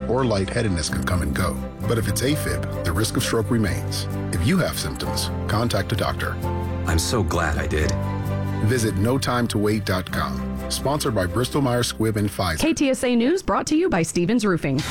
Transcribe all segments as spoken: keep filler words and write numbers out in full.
or lightheadedness can come and go. But if it's AFib, the risk of stroke remains. If you have symptoms, contact a doctor. I'm so glad I did. Visit no time to wait dot com. Sponsored by Bristol Myers Squibb and Pfizer. K T S A News brought to you by Stevens Roofing.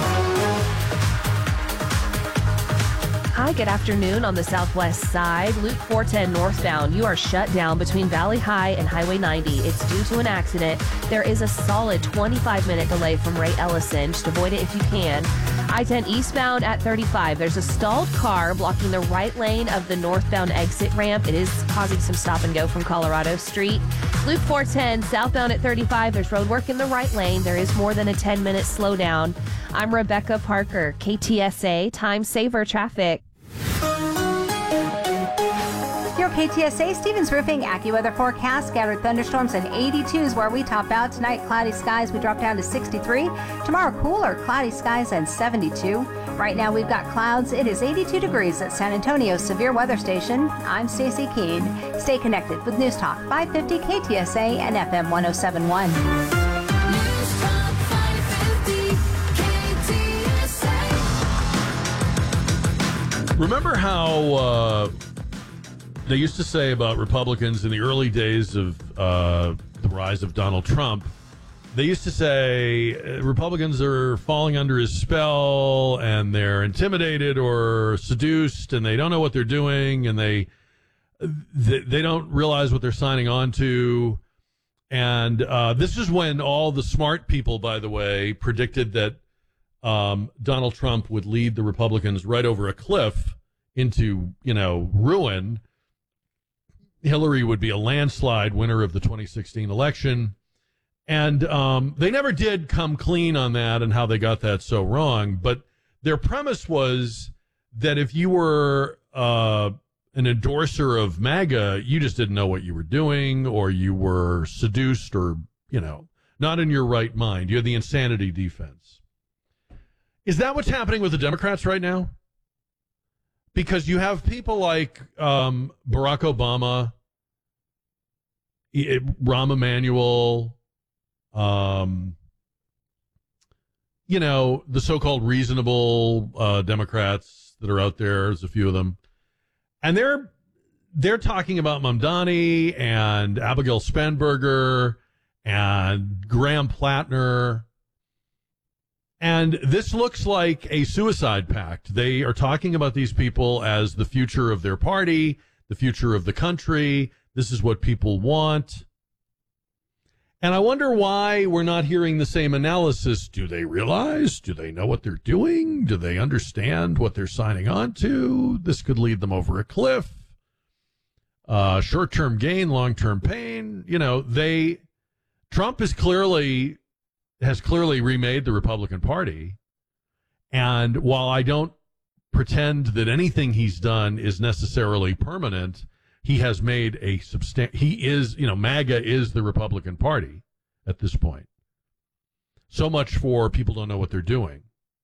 Hi, good afternoon on the southwest side. Loop four ten northbound, you are shut down between Valley High and Highway ninety. It's due to an accident. There is a solid twenty-five minute delay from Ray Ellison. Just avoid it if you can. I ten eastbound at thirty-five. There's a stalled car blocking the right lane of the northbound exit ramp. It is causing some stop and go from Colorado Street. Loop four ten southbound at thirty-five. There's road work in the right lane. There is more than a ten minute slowdown. I'm Rebecca Parker, K T S A Time Saver Traffic. Your K T S A Stevens Roofing AccuWeather forecast. Scattered thunderstorms and eighty-two is where we top out. Tonight, cloudy skies, we drop down to sixty-three. Tomorrow, cooler, cloudy skies and seventy-two. Right now, we've got clouds. It is eighty-two degrees at San Antonio's Severe Weather Station. I'm Stacey Keene. Stay connected with News Talk five fifty K T S A and F M one oh seven point one. Remember how uh, they used to say about Republicans in the early days of uh, the rise of Donald Trump? They used to say uh, Republicans are falling under his spell and they're intimidated or seduced and they don't know what they're doing and they they, they don't realize what they're signing on to. And uh, this is when all the smart people, by the way, predicted that Um, Donald Trump would lead the Republicans right over a cliff into, you know, ruin. Hillary would be a landslide winner of the twenty sixteen election. And um, they never did come clean on that and how they got that so wrong. But their premise was that if you were uh, an endorser of MAGA, you just didn't know what you were doing, or you were seduced, or, you know, not in your right mind. You had the insanity defense. Is that what's happening with the Democrats right now? Because you have people like um, Barack Obama, Rahm Emanuel, um, you know, the so-called reasonable uh, Democrats that are out there. There's a few of them. And they're they're talking about Mamdani and Abigail Spanberger and Graham Plattner. And this looks like a suicide pact. They are talking about these people as the future of their party, the future of the country. This is what people want. And I wonder why we're not hearing the same analysis. Do they realize? Do they know what they're doing? Do they understand what they're signing on to? This could lead them over a cliff. Uh, short-term gain, long-term pain. You know, they, Trump is clearly... has clearly remade the Republican Party. And while I don't pretend that anything he's done is necessarily permanent, he has made a substan- he is, you know, MAGA is the Republican Party at this point. So much for people don't know what they're doing.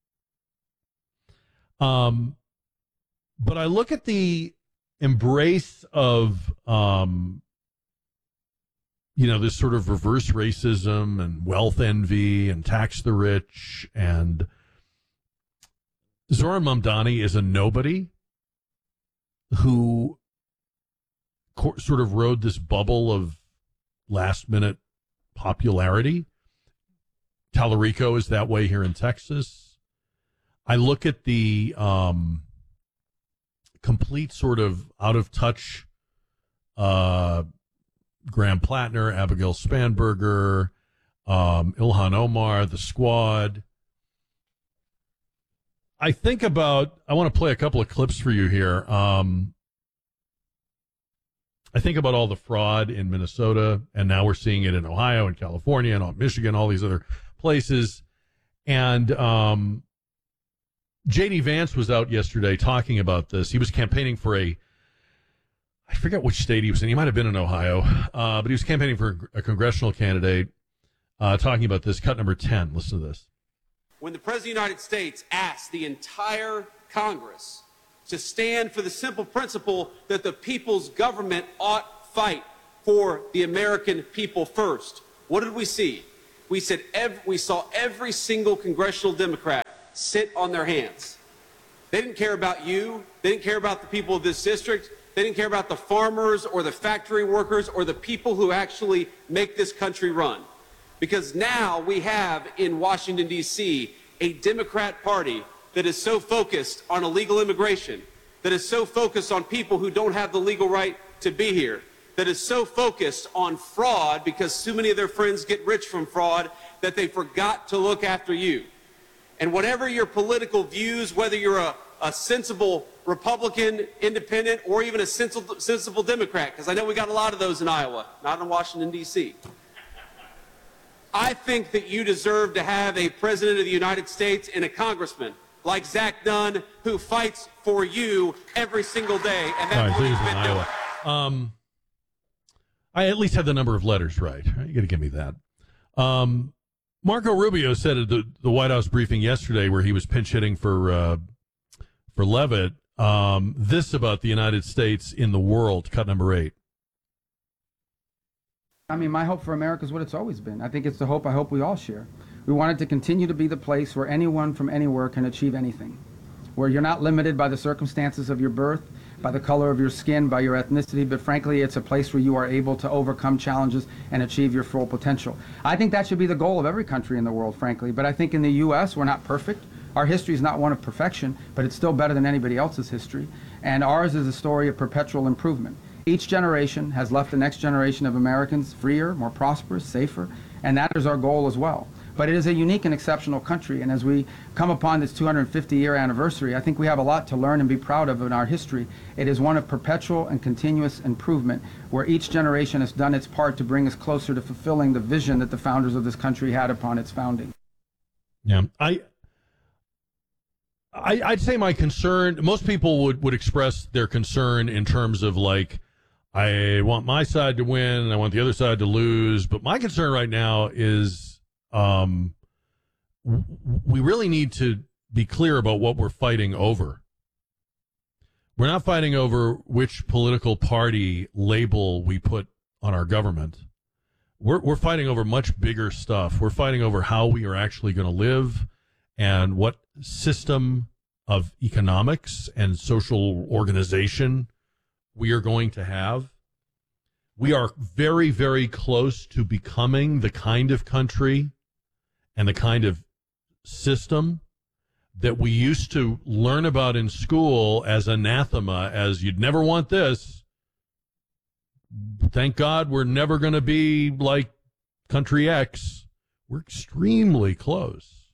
Um, but I look at the embrace of, um, you know, this sort of reverse racism and wealth envy and tax the rich. And Zohran Mamdani is a nobody who co- sort of rode this bubble of last minute popularity. Tallarico is that way here in Texas. I look at the um, complete sort of out of touch uh Graham Plattner, Abigail Spanberger, um, Ilhan Omar, the Squad. I think about, I want to play a couple of clips for you here. Um, I think about all the fraud in Minnesota, and now we're seeing it in Ohio and California and Michigan, all these other places. And um, J D Vance was out yesterday talking about this. He was campaigning for a I forget which state he was in. He might have been in Ohio, uh, but he was campaigning for a congressional candidate, uh, talking about this. Cut number ten. Listen to this. When the President of the United States asked the entire Congress to stand for the simple principle that the people's government ought fight for the American people first, what did we see? We said every, we saw every single congressional Democrat sit on their hands. They didn't care about you. They didn't care about the people of this district. They didn't care about the farmers or the factory workers or the people who actually make this country run. Because now we have in Washington, D C, a Democrat Party that is so focused on illegal immigration, that is so focused on people who don't have the legal right to be here, that is so focused on fraud because so many of their friends get rich from fraud that they forgot to look after you. And whatever your political views, whether you're a, a sensible Republican, independent, or even a sensible, sensible Democrat, because I know we got a lot of those in Iowa, not in Washington, D C, I think that you deserve to have a president of the United States and a congressman like Zach Dunn who fights for you every single day. And that's All right, what so he's he's in been doing. Iowa. Um, I at least had the number of letters right. You got to give me that. Um, Marco Rubio said at the, the White House briefing yesterday, where he was pinch hitting for uh, for Leavitt, um, this about the United States in the world. Cut number eight. I mean, my hope for America is what it's always been. I think it's the hope I hope we all share. We want it to continue to be the place where anyone from anywhere can achieve anything, where you're not limited by the circumstances of your birth, by the color of your skin, by your ethnicity, but frankly, it's a place where you are able to overcome challenges and achieve your full potential. I think that should be the goal of every country in the world, frankly, but I think in the U S, we're not perfect. Our history is not one of perfection, but it's still better than anybody else's history, and ours is a story of perpetual improvement. Each generation has left the next generation of Americans freer, more prosperous, safer, and that is our goal as well. But it is a unique and exceptional country, and as we come upon this two hundred fifty year anniversary, I think we have a lot to learn and be proud of in our history. It is one of perpetual and continuous improvement, where each generation has done its part to bring us closer to fulfilling the vision that the founders of this country had upon its founding. Yeah, I, I I'd say my concern, most people would, would express their concern in terms of like, I want my side to win, I want the other side to lose, but my concern right now is Um, we really need to be clear about what we're fighting over. We're not fighting over which political party label we put on our government. We're, we're fighting over much bigger stuff. We're fighting over how we are actually going to live and what system of economics and social organization we are going to have. We are very, very close to becoming the kind of country and the kind of system that we used to learn about in school as anathema, as you'd never want this. Thank God we're never going to be like country X. We're extremely close.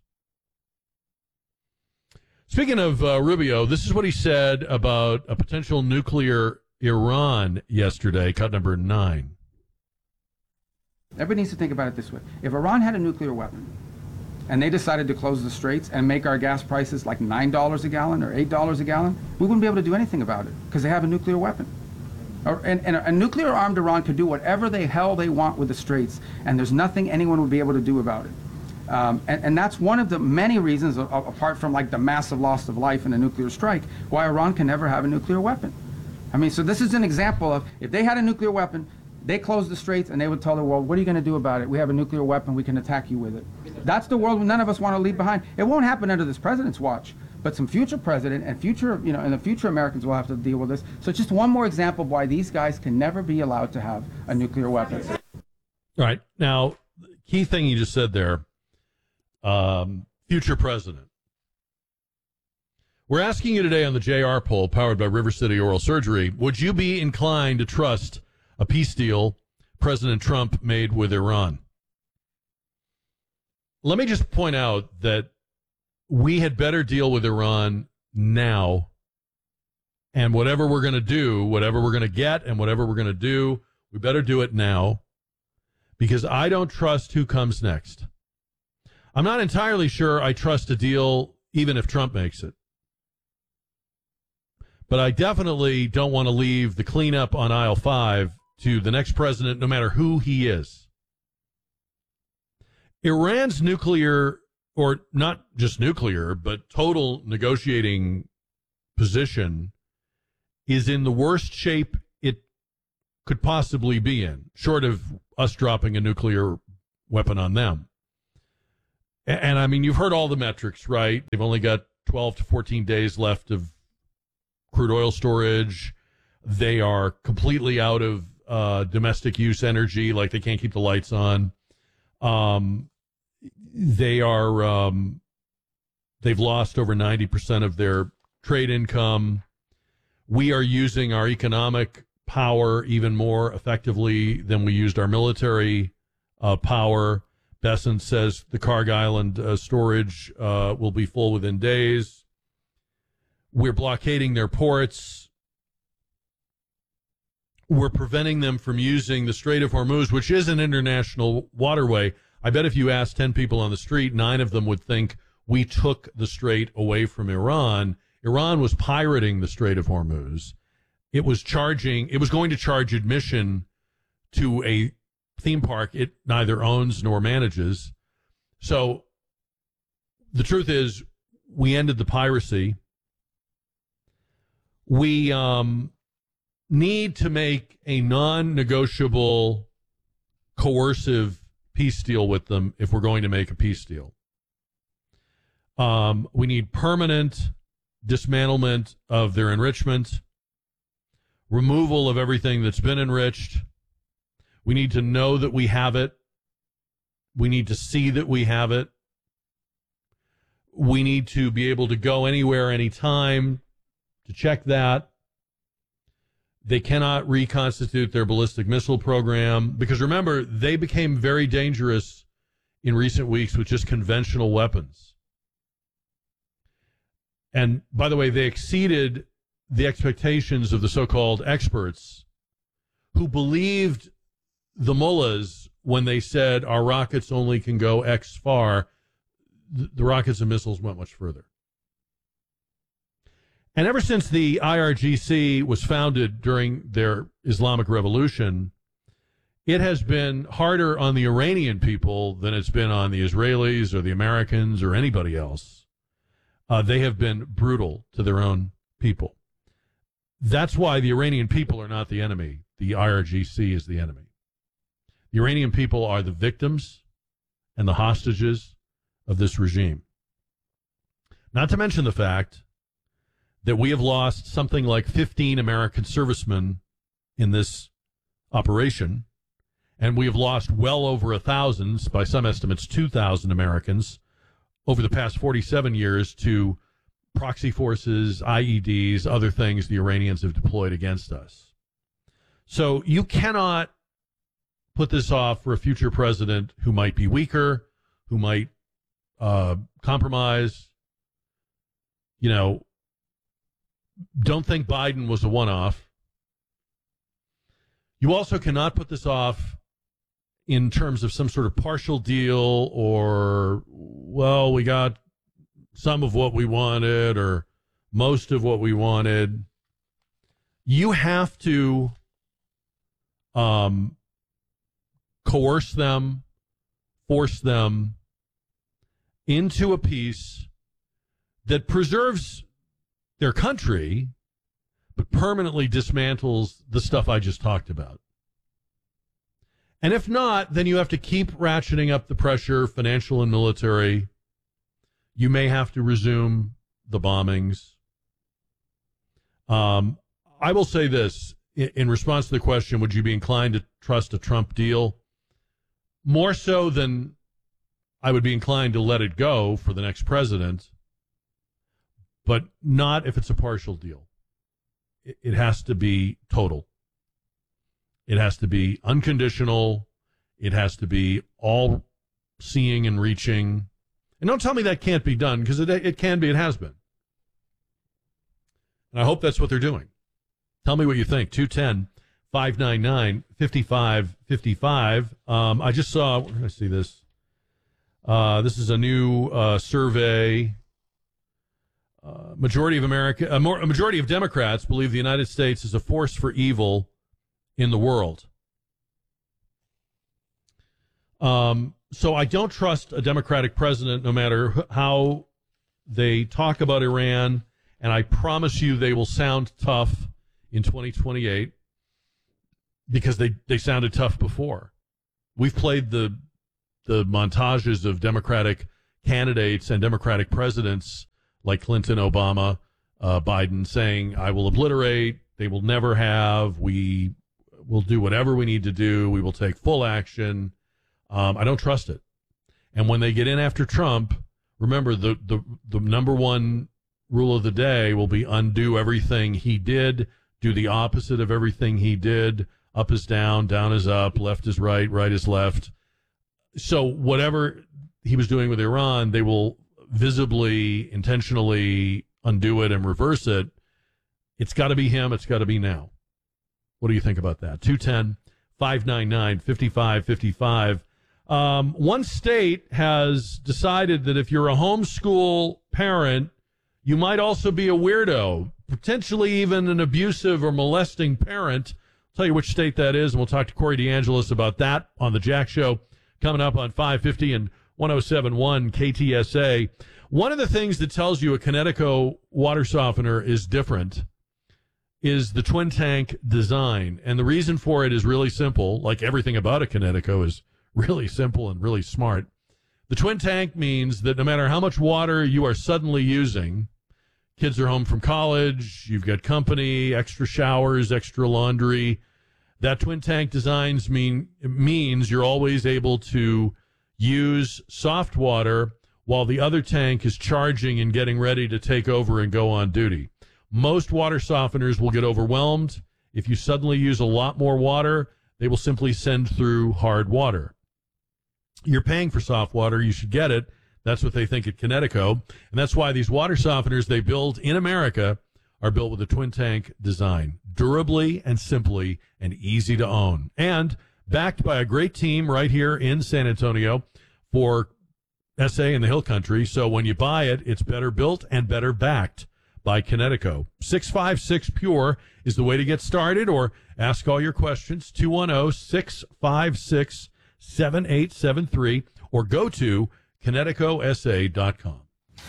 Speaking of uh, Rubio, this is what he said about a potential nuclear Iran yesterday, cut number nine. Everybody needs to think about it this way. If Iran had a nuclear weapon and they decided to close the straits and make our gas prices like nine dollars a gallon or eight dollars a gallon, we wouldn't be able to do anything about it because they have a nuclear weapon. Or, and, and a nuclear-armed Iran could do whatever the hell they want with the straits, and there's nothing anyone would be able to do about it. Um, and, and that's one of the many reasons, uh, apart from like the massive loss of life in a nuclear strike, why Iran can never have a nuclear weapon. I mean, so this is an example of if they had a nuclear weapon, they closed the straits and they would tell the world, what are you going to do about it? We have a nuclear weapon, we can attack you with it. That's the world none of us want to leave behind. It won't happen under this president's watch, but some future president and future, you know, and the future Americans will have to deal with this. So just one more example of why these guys can never be allowed to have a nuclear weapon. All right. Now, key thing you just said there, um, future president. We're asking you today on the J R poll powered by River City Oral Surgery, would you be inclined to trust a peace deal President Trump made with Iran? Let me just point out that we had better deal with Iran now, and whatever we're going to do, whatever we're going to get and whatever we're going to do, we better do it now, because I don't trust who comes next. I'm not entirely sure I trust a deal even if Trump makes it. But I definitely don't want to leave the cleanup on aisle five to the next president, no matter who he is. Iran's nuclear, or not just nuclear, but total negotiating position is in the worst shape it could possibly be in, short of us dropping a nuclear weapon on them. And, and I mean, you've heard all the metrics, right? They've only got twelve to fourteen days left of crude oil storage. They are completely out of uh, domestic use energy, like they can't keep the lights on. Um, they are, um, they've lost over ninety percent of their trade income. We are using our economic power even more effectively than we used our military uh, power. Bessent says the Karg Island uh, storage uh, will be full within days. We're blockading their ports. We're preventing them from using the Strait of Hormuz, which is an international waterway. I bet if you asked ten people on the street, nine of them would think we took the strait away from Iran. Iran was pirating the Strait of Hormuz. It was charging, it was going to charge admission to a theme park it neither owns nor manages. So the truth is, we ended the piracy. We um, need to make a non-negotiable, coercive peace deal with them if we're going to make a peace deal. Um, we need permanent dismantlement of their enrichment, removal of everything that's been enriched. We need to know that we have it. We need to see that we have it. We need to be able to go anywhere, anytime to check that. They cannot reconstitute their ballistic missile program because, remember, they became very dangerous in recent weeks with just conventional weapons. And, by the way, they exceeded the expectations of the so-called experts who believed the mullahs when they said our rockets only can go X far. The, the rockets and missiles went much further. And ever since the I R G C was founded during their Islamic Revolution, it has been harder on the Iranian people than it's been on the Israelis or the Americans or anybody else. Uh, they have been brutal to their own people. That's why the Iranian people are not the enemy. The I R G C is the enemy. The Iranian people are the victims and the hostages of this regime. Not to mention the fact that we have lost something like fifteen American servicemen in this operation, and we have lost well over a thousand, by some estimates, two thousand Americans over the past forty-seven years to proxy forces, I E Ds, other things the Iranians have deployed against us. So you cannot put this off for a future president who might be weaker, who might uh, compromise. You know, don't think Biden was a one-off. You also cannot put this off in terms of some sort of partial deal or, well, we got some of what we wanted or most of what we wanted. You have to um, coerce them, force them into a peace that preserves their country, but permanently dismantles the stuff I just talked about. And if not, then you have to keep ratcheting up the pressure, financial and military. You may have to resume the bombings. Um, I will say this, in, in response to the question, would you be inclined to trust a Trump deal? More so than I would be inclined to let it go for the next president, but not if it's a partial deal. It, it has to be total. It has to be unconditional. It has to be all seeing and reaching. And don't tell me that can't be done, because it, it can be. It has been. And I hope that's what they're doing. Tell me what you think. two one zero, five nine nine, five five five five. Um, I just saw, where did I see this? Uh, this is a new uh, survey. Uh, majority of America, a, more, a majority of Democrats believe the United States is a force for evil in the world. Um, so I don't trust a Democratic president, no matter how they talk about Iran, and I promise you they will sound tough in twenty twenty-eight because they, they sounded tough before. We've played the the montages of Democratic candidates and Democratic presidents like Clinton, Obama, uh, Biden saying, I will obliterate, they will never have, we will do whatever we need to do, we will take full action. Um, I don't trust it. And when they get in after Trump, remember the, the, the number one rule of the day will be undo everything he did, do the opposite of everything he did. Up is down, down is up, left is right, right is left. So whatever he was doing with Iran, they will visibly, intentionally undo it and reverse it. It's got to be him. It's got to be now. What do you think about that? two one zero, five nine nine, five five five five. Um, one state has decided that if you're a homeschool parent, you might also be a weirdo, potentially even an abusive or molesting parent. I'll tell you which state that is, and we'll talk to Corey DeAngelis about that on the Jack Show coming up on five fifty and one oh seven point one K T S A. One of the things that tells you a Kinetico water softener is different is the twin tank design. And the reason for it is really simple. Like everything about a Kinetico is really simple and really smart. The twin tank means that no matter how much water you are suddenly using, kids are home from college, you've got company, extra showers, extra laundry, that twin tank designs mean means you're always able to use soft water while the other tank is charging and getting ready to take over and go on duty. Most water softeners will get overwhelmed. If you suddenly use a lot more water, they will simply send through hard water. You're paying for soft water. You should get it. That's what they think at Kinetico. And that's why these water softeners they build in America are built with a twin tank design. Durably and simply and easy to own. And backed by a great team right here in San Antonio for S A and the Hill Country. So when you buy it, it's better built and better backed by Kinetico. six five six Pure is the way to get started, or ask all your questions. two one zero, six five six, seven eight seven three, or go to Kinetico S A dot com.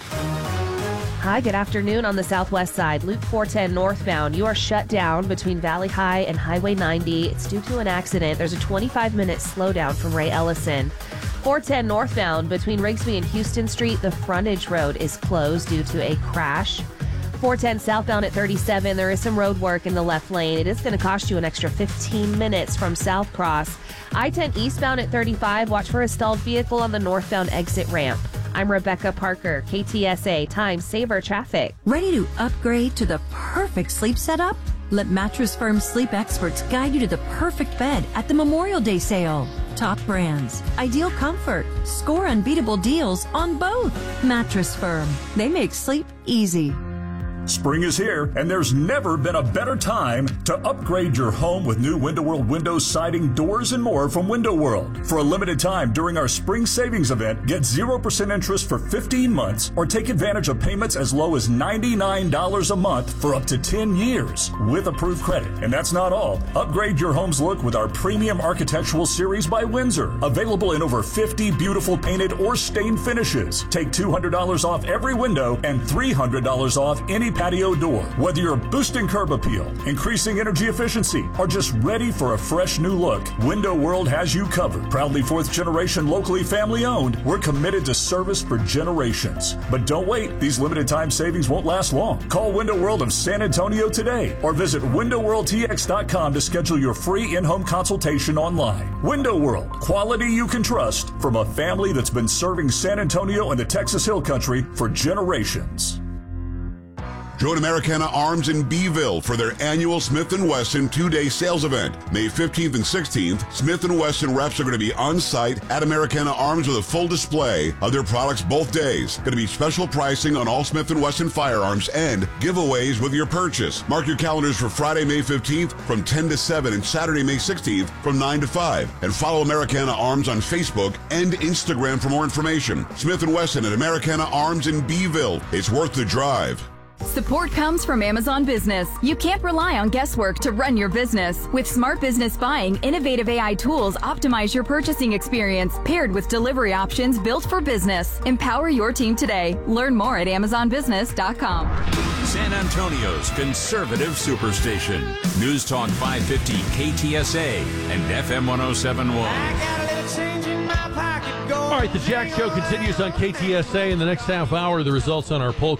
Hi, good afternoon on the southwest side. Loop four ten northbound. You are shut down between Valley High and Highway ninety. It's due to an accident. There's a twenty-five minute slowdown from Ray Ellison. four ten northbound between Rigsby and Houston Street. The frontage road is closed due to a crash. four ten southbound at thirty-seven. There is some road work in the left lane. It is going to cost you an extra fifteen minutes from South Cross. I ten eastbound at thirty-five. Watch for a stalled vehicle on the northbound exit ramp. I'm Rebecca Parker, K T S A Time Saver Traffic. Ready to upgrade to the perfect sleep setup? Let Mattress Firm sleep experts guide you to the perfect bed at the Memorial Day sale. Top brands, ideal comfort, score unbeatable deals on both. Mattress Firm, they make sleep easy. Spring is here, and there's never been a better time to upgrade your home with new Window World windows, siding, doors, and more from Window World. For a limited time during our spring savings event, get zero percent interest for fifteen months or take advantage of payments as low as ninety-nine dollars a month for up to ten years with approved credit. And that's not all. Upgrade your home's look with our premium architectural series by Windsor, available in over fifty beautiful painted or stained finishes. Take two hundred dollars off every window and three hundred dollars off any patio door. Whether you're boosting curb appeal, increasing energy efficiency, or just ready for a fresh new look, Window World has you covered. Proudly fourth generation, locally family owned, we're committed to service for generations. But don't wait, these limited time savings won't last long. Call Window World of San Antonio today or visit window world t x dot com to schedule your free in-home consultation online. Window World, quality you can trust from a family that's been serving San Antonio and the Texas Hill Country for generations. Join Americana Arms in Beeville for their annual Smith and Wesson two-day sales event. May fifteenth and sixteenth, Smith and Wesson reps are going to be on site at Americana Arms with a full display of their products both days. Going to be special pricing on all Smith and Wesson firearms and giveaways with your purchase. Mark your calendars for Friday, May fifteenth from ten to seven and Saturday, May sixteenth from nine to five. And follow Americana Arms on Facebook and Instagram for more information. Smith and Wesson at Americana Arms in Beeville. It's worth the drive. Support comes from Amazon Business. You can't rely on guesswork to run your business. With Smart Business Buying, innovative A I tools optimize your purchasing experience, paired with delivery options built for business. Empower your team today. Learn more at amazon business dot com. San Antonio's conservative superstation. News Talk five fifty K T S A and F M one oh seven point one. All right, the Jack Show continues on K T S A in the next half hour. The results on our poll